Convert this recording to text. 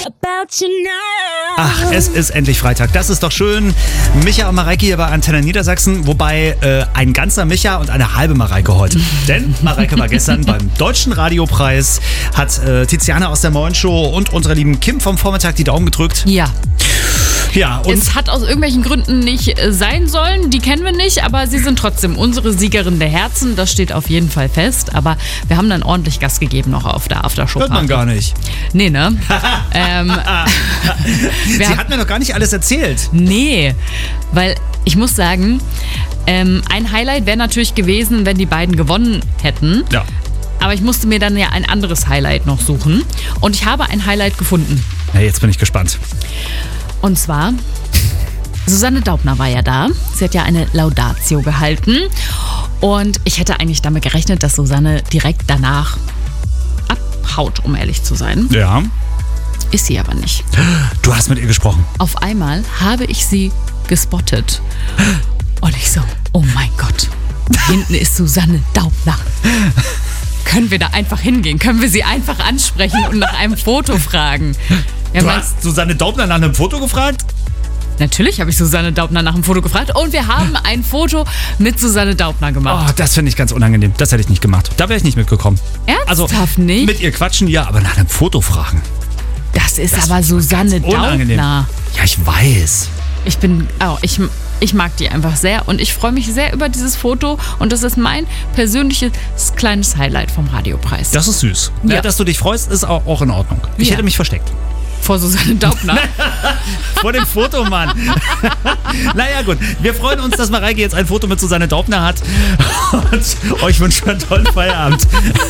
Ach, es ist endlich Freitag. Das ist doch schön. Micha und Mareike hier bei Antenne Niedersachsen. Wobei ein ganzer Micha und eine halbe Mareike heute. Denn Mareike war gestern beim Deutschen Radiopreis, hat Tiziana aus der Morning Show und unserer lieben Kim vom Vormittag die Daumen gedrückt. Ja, und es hat aus irgendwelchen Gründen nicht sein sollen, die kennen wir nicht, aber sie sind trotzdem unsere Siegerin der Herzen, das steht auf jeden Fall fest, aber wir haben dann ordentlich Gas gegeben noch auf der Aftershow-Party. hört man gar nicht. Nee, ne? Sie hat mir noch gar nicht alles erzählt. Nee, weil ich muss sagen, ein Highlight wäre natürlich gewesen, wenn die beiden gewonnen hätten. Ja. Aber ich musste mir dann ja ein anderes Highlight noch suchen und ich habe ein Highlight gefunden. Ja, jetzt bin ich gespannt. Und zwar, Susanne Daubner war ja da. Sie hat ja eine Laudatio gehalten. Und ich hätte eigentlich damit gerechnet, dass Susanne direkt danach abhaut, um ehrlich zu sein. Ja. Ist sie aber nicht. Du hast mit ihr gesprochen. Auf einmal habe ich sie gespottet. Und ich so, oh mein Gott, hinten ist Susanne Daubner. Können wir da einfach hingehen? Können wir sie einfach ansprechen und nach einem Foto fragen? Ja, Du hast Susanne Daubner nach einem Foto gefragt? Natürlich habe ich Susanne Daubner nach einem Foto gefragt und wir haben ein Foto mit Susanne Daubner gemacht. Oh, das finde ich ganz unangenehm. Das hätte ich nicht gemacht. Da wäre ich nicht mitgekommen. Ernsthaft nicht? Mit ihr quatschen, ja, aber nach einem Foto fragen. Das ist aber Susanne unangenehm. Daubner. Ja, ich weiß. Ich mag die einfach sehr und ich freue mich sehr über dieses Foto und das ist mein persönliches kleines Highlight vom Radiopreis. Das ist süß. Ja. Dass du dich freust, ist auch in Ordnung. Ich Ja. hätte mich versteckt. Vor Susanne Daubner. Vor dem Foto, Mann. Naja, gut. Wir freuen uns, dass Mareike jetzt ein Foto mit Susanne Daubner hat und euch wünschen einen tollen Feierabend.